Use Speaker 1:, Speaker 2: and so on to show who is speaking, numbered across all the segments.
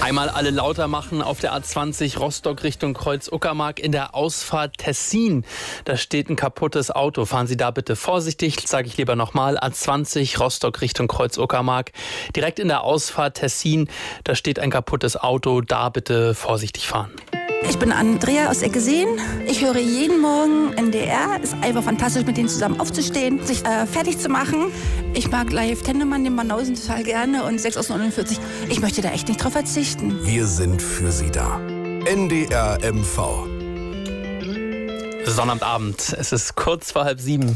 Speaker 1: Einmal alle lauter machen auf der A20 Rostock Richtung Kreuz-Uckermark in der Ausfahrt Tessin. Da steht ein kaputtes Auto. Fahren Sie da bitte vorsichtig, sage ich lieber nochmal. A20 Rostock Richtung Kreuz-Uckermark. Direkt in der Ausfahrt Tessin, da steht ein kaputtes Auto. Da bitte vorsichtig fahren.
Speaker 2: Ich bin Andrea aus Eggeseen. Ich höre jeden Morgen NDR. Ist einfach fantastisch, mit denen zusammen aufzustehen, sich fertig zu machen. Ich mag Live Tendemann, den Banausen total gerne und 6 aus 49. Ich möchte da echt nicht drauf verzichten.
Speaker 3: Wir sind für Sie da. NDR MV.
Speaker 1: Sonnabendabend. Es ist kurz vor 6:30.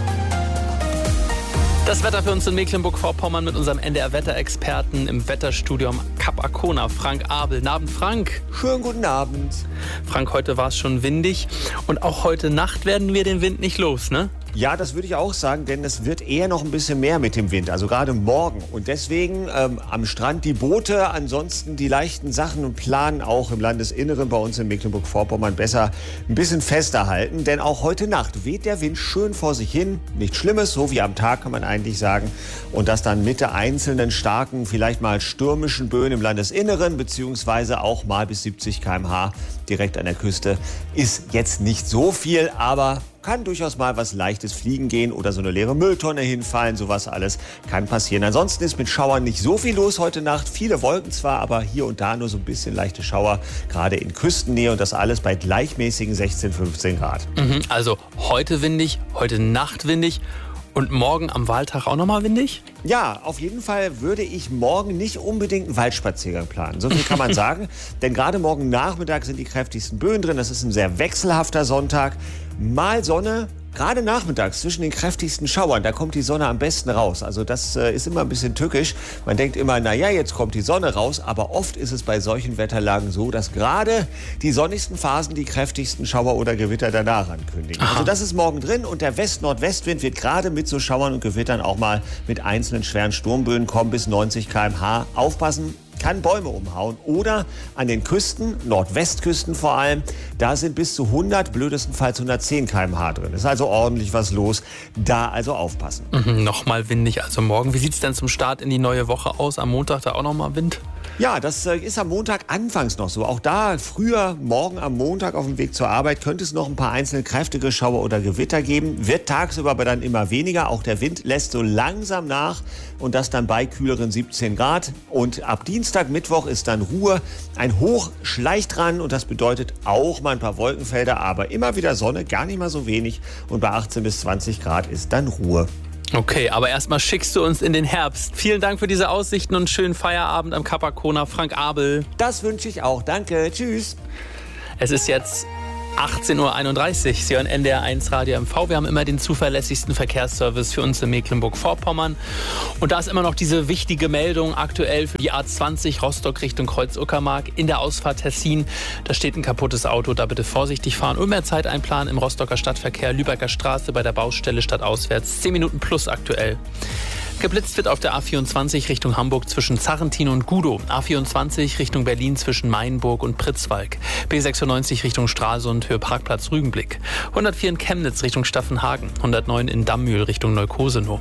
Speaker 1: Das Wetter für uns in Mecklenburg-Vorpommern mit unserem NDR-Wetterexperten im Wetterstudio am Kap Arkona, Frank Abel. Guten Abend, Frank.
Speaker 4: Schönen guten Abend.
Speaker 1: Frank, heute war es schon windig und auch heute Nacht werden wir den Wind nicht los, ne?
Speaker 4: Ja, das würde ich auch sagen, denn es wird eher noch ein bisschen mehr mit dem Wind, also gerade morgen. Und deswegen am Strand die Boote, ansonsten die leichten Sachen und planen auch im Landesinneren bei uns in Mecklenburg-Vorpommern besser ein bisschen fester halten. Denn auch heute Nacht weht der Wind schön vor sich hin. Nichts Schlimmes, so wie am Tag kann man eigentlich sagen. Und das dann mit der einzelnen starken, vielleicht mal stürmischen Böen im Landesinneren, beziehungsweise auch mal bis 70 km/h direkt an der Küste, ist jetzt nicht so viel, aber kann durchaus mal was Leichtes fliegen gehen oder so eine leere Mülltonne hinfallen. Sowas alles kann passieren. Ansonsten ist mit Schauern nicht so viel los heute Nacht. Viele Wolken zwar, aber hier und da nur so ein bisschen leichte Schauer, gerade in Küstennähe und das alles bei gleichmäßigen 16, 15 Grad.
Speaker 1: Also heute windig, heute Nacht windig. Und morgen am Wahltag auch nochmal windig?
Speaker 4: Ja, auf jeden Fall würde ich morgen nicht unbedingt einen Waldspaziergang planen. So viel kann man sagen. Denn gerade morgen Nachmittag sind die kräftigsten Böen drin. Das ist ein sehr wechselhafter Sonntag. Mal Sonne. Gerade nachmittags zwischen den kräftigsten Schauern, da kommt die Sonne am besten raus. Also das ist immer ein bisschen tückisch. Man denkt immer, naja, jetzt kommt die Sonne raus. Aber oft ist es bei solchen Wetterlagen so, dass gerade die sonnigsten Phasen die kräftigsten Schauer oder Gewitter danach ankündigen.
Speaker 1: Aha.
Speaker 4: Also das ist morgen drin und der West-Nordwestwind wird gerade mit so Schauern und Gewittern auch mal mit einzelnen schweren Sturmböen kommen bis 90 km/h. Aufpassen! Kann Bäume umhauen oder an den Küsten, Nordwestküsten vor allem, da sind bis zu 100, blödestenfalls 110 km/h drin. Ist also ordentlich was los, da also aufpassen.
Speaker 1: Nochmal windig, also morgen. Wie sieht es denn zum Start in die neue Woche aus? Am Montag da auch nochmal Wind?
Speaker 4: Ja, das ist am Montag anfangs noch so. Auch da früher, morgen am Montag auf dem Weg zur Arbeit, könnte es noch ein paar einzelne kräftige Schauer oder Gewitter geben. Wird tagsüber aber dann immer weniger. Auch der Wind lässt so langsam nach und das dann bei kühleren 17 Grad. Und ab Dienstag, Mittwoch ist dann Ruhe. Ein Hoch schleicht ran und das bedeutet auch mal ein paar Wolkenfelder, aber immer wieder Sonne, gar nicht mal so wenig. Und bei 18 bis 20 Grad ist dann Ruhe.
Speaker 1: Okay, aber erstmal schickst du uns in den Herbst. Vielen Dank für diese Aussichten und einen schönen Feierabend am Kap Arkona, Frank Abel.
Speaker 4: Das wünsche ich auch. Danke. Tschüss.
Speaker 1: Es ist jetzt 18:31 Uhr. Sie hören NDR 1 Radio MV. Wir haben immer den zuverlässigsten Verkehrsservice für uns in Mecklenburg-Vorpommern. Und da ist immer noch diese wichtige Meldung aktuell für die A20 Rostock Richtung Kreuz-Uckermark in der Ausfahrt Tessin. Da steht ein kaputtes Auto, da bitte vorsichtig fahren und mehr Zeit einplanen im Rostocker Stadtverkehr, Lübecker Straße bei der Baustelle stadtauswärts. 10 Minuten plus aktuell. Geblitzt wird auf der A24 Richtung Hamburg zwischen Zarrentin und Gudow. A24 Richtung Berlin zwischen Mainburg und Pritzwalk. B96 Richtung Stralsund, Höhe Parkplatz Rügenblick. 104 in Chemnitz Richtung Staffenhagen. 109 in Dammühl Richtung Neukosenow.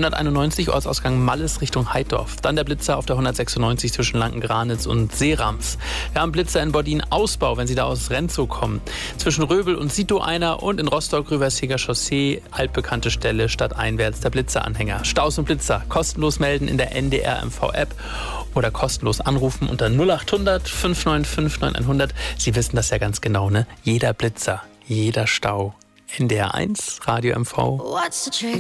Speaker 1: 191 Ortsausgang Malles Richtung Heiddorf. Dann der Blitzer auf der 196 zwischen Lanken-Granitz und Seerams. Wir haben Blitzer in Bordin-Ausbau, wenn Sie da aus Renzow kommen. Zwischen Röbel und Sito einer und in Rostock-Rüversheger Chaussee, altbekannte Stelle, stadteinwärts der Blitzeranhänger. Staus und Blitzer kostenlos melden in der NDR MV-App oder kostenlos anrufen unter 0800 595 9100. Sie wissen das ja ganz genau, ne? Jeder Blitzer, jeder Stau. NDR 1 Radio MV.